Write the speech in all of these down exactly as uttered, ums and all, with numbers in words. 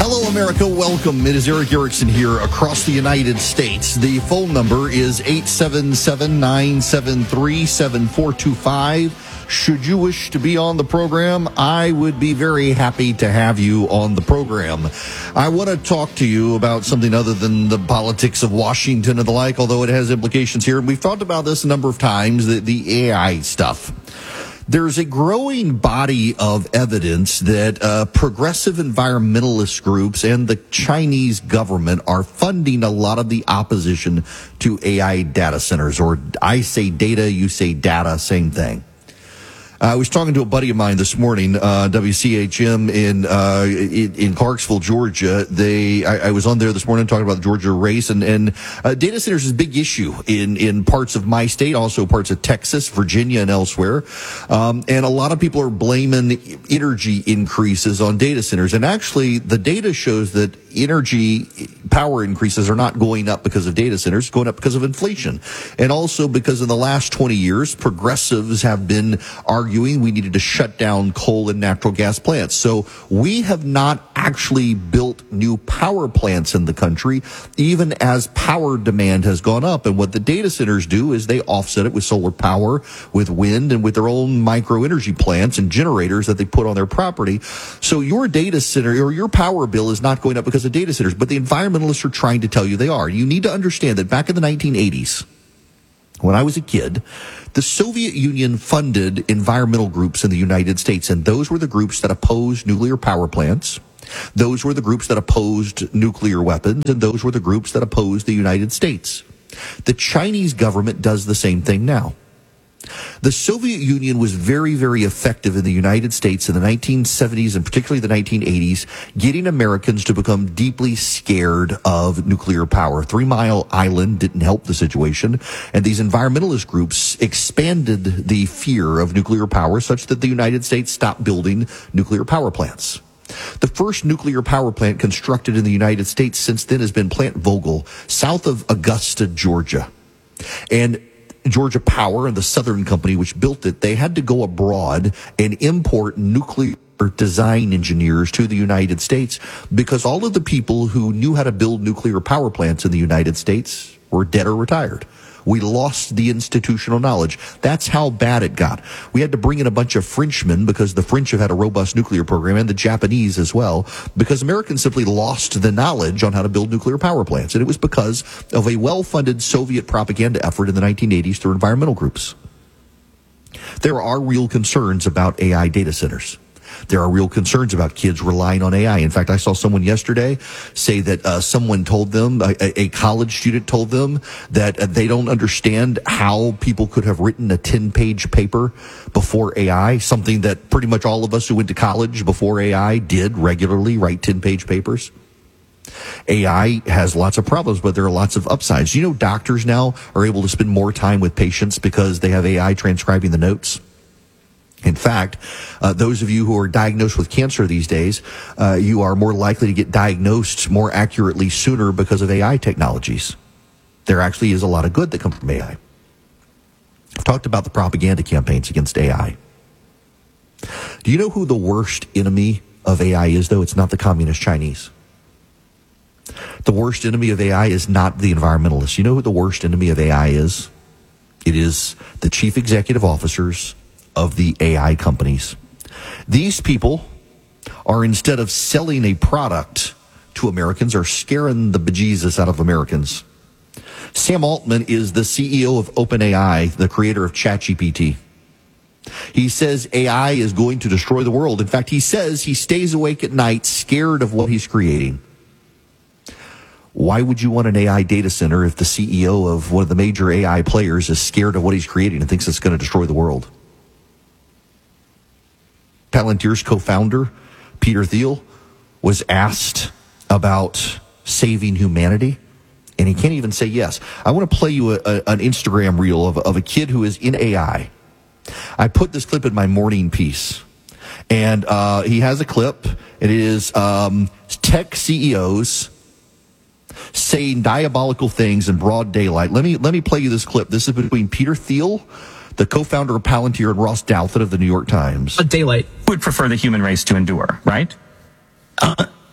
Hello, America. Welcome. It is Eric Erickson here across the United States. The phone number is eight seven seven, nine seven three, seven four two five. Should you wish to be on the program, I would be very happy to have you on the program. I want to talk to you about something other than the politics of Washington and the like, although it has implications here. And we've talked about this a number of times, the, the A I stuff. There's a growing body of evidence that uh, progressive environmentalist groups and the Chinese government are funding a lot of the opposition to A I data centers, or I say data, you say data, same thing. I was talking to a buddy of mine this morning, uh, W C H M in, uh, in, in Clarksville, Georgia. They, I, I was on there this morning talking about the Georgia race, and, and, uh, data centers is a big issue in, in parts of my state, also parts of Texas, Virginia, and elsewhere. Um, and a lot of people are blaming energy increases on data centers. And actually, the data shows that energy power increases are not going up because of data centers, going up because of inflation. And also because in the last twenty years, progressives have been arguing we needed to shut down coal and natural gas plants. So we have not actually built new power plants in the country, even as power demand has gone up. And what the data centers do is they offset it with solar power, with wind, and with their own micro energy plants and generators that they put on their property. So your data center or your power bill is not going up because of data centers, but the environmentalists are trying to tell you they are. You need to understand that back in the nineteen eighties, when I was a kid, the Soviet Union funded environmental groups in the United States, and those were the groups that opposed nuclear power plants. Those were the groups that opposed nuclear weapons, and those were the groups that opposed the United States. The Chinese government does the same thing now. The Soviet Union was very, very effective in the United States in the nineteen seventies and particularly the nineteen eighties, getting Americans to become deeply scared of nuclear power. Three Mile Island didn't help the situation, and these environmentalist groups expanded the fear of nuclear power such that the United States stopped building nuclear power plants. The first nuclear power plant constructed in the United States since then has been Plant Vogtle, south of Augusta, Georgia. And Georgia Power and the Southern Company, which built it, they had to go abroad and import nuclear design engineers to the United States because all of the people who knew how to build nuclear power plants in the United States were dead or retired. We lost the institutional knowledge. That's how bad it got. We had to bring in a bunch of Frenchmen because the French have had a robust nuclear program, and the Japanese as well, because Americans simply lost the knowledge on how to build nuclear power plants. And it was because of a well-funded Soviet propaganda effort in the nineteen eighties through environmental groups. There are real concerns about A I data centers. There are real concerns about kids relying on A I. In fact, I saw someone yesterday say that uh, someone told them, a, a college student told them that uh, they don't understand how people could have written a ten-page paper before A I, something that pretty much all of us who went to college before A I did regularly, write ten-page papers. A I has lots of problems, but there are lots of upsides. You know, doctors now are able to spend more time with patients because they have A I transcribing the notes. In fact, uh, those of you who are diagnosed with cancer these days, uh, you are more likely to get diagnosed more accurately sooner because of A I technologies. There actually is a lot of good that comes from A I. I've talked about the propaganda campaigns against A I. Do you know who the worst enemy of A I is, though? It's not the communist Chinese. The worst enemy of A I is not the environmentalists. You know who the worst enemy of A I is? It is the chief executive officers of the A I companies. These people are, instead of selling a product to Americans, are scaring the bejesus out of Americans. Sam Altman is the C E O of OpenAI, the creator of ChatGPT. He says A I is going to destroy the world. In fact, he says he stays awake at night scared of what he's creating. Why would you want an A I data center if the C E O of one of the major A I players is scared of what he's creating and thinks it's going to destroy the world? Palantir's co-founder, Peter Thiel, was asked about saving humanity, and he can't even say yes. I want to play you a, a, an Instagram reel of, of a kid who is in A I. I put this clip in my morning piece, and uh, he has a clip. It is um, tech C E Os saying diabolical things in broad daylight. Let me let me play you this clip. This is between Peter Thiel, the co-founder of Palantir, and Ross Douthat of the New York Times. Daylight would prefer the human race to endure, right? Uh,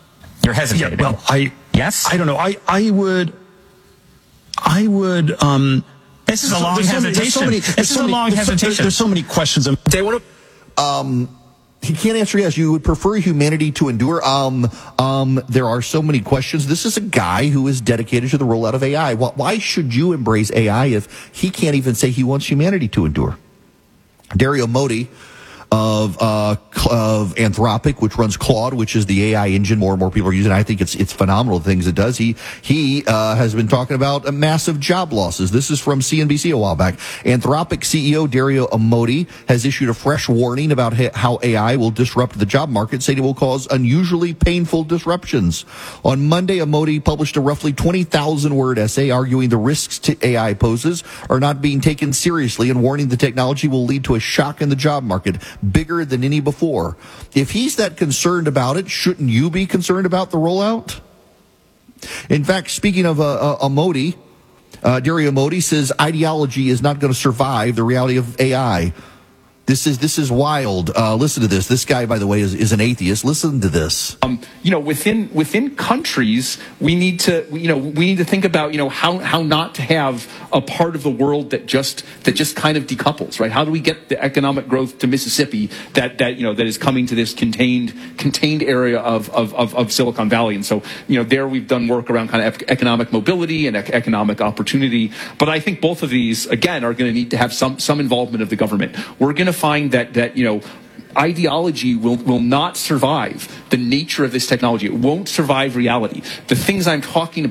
You're hesitating. Yeah, well, I yes. I don't know. I I would I would. Um, this is a long so hesitation. Many, so many, this is so a many, long there's hesitation. So, there's so many questions. They want to. Um, he can't answer yes. You would prefer humanity to endure. Um, um, there are so many questions. This is a guy who is dedicated to the rollout of A I. Why should you embrace A I if he can't even say he wants humanity to endure? Dario Modi of uh, of Anthropic, which runs Claude, which is the A I engine more and more people are using. I think it's it's phenomenal the things it does. He he uh, has been talking about uh, massive job losses. This is from C N B C a while back. Anthropic C E O Dario Amodei has issued a fresh warning about ha- how A I will disrupt the job market, saying it will cause unusually painful disruptions. On Monday, Amodei published a roughly twenty thousand word essay arguing the risks to A I poses are not being taken seriously and warning the technology will lead to a shock in the job market, bigger than any before. If he's that concerned about it, shouldn't you be concerned about the rollout? In fact, speaking of uh, uh, Amodei, uh, Dario Amodei says ideology is not going to survive the reality of A I. This is this is wild. Uh, listen to this. This guy, by the way, is, is an atheist. Listen to this. Um, you know, within within countries, we need to you know we need to think about you know how how not to have a part of the world that just that just kind of decouples, right? How do we get the economic growth to Mississippi that that you know that is coming to this contained contained area of of of, of Silicon Valley? And so you know there we've done work around kind of economic mobility and ec- economic opportunity. But I think both of these again are going to need to have some some involvement of the government. We're going to find that that you know ideology will will not survive the nature of this technology. It won't survive reality. The things I'm talking about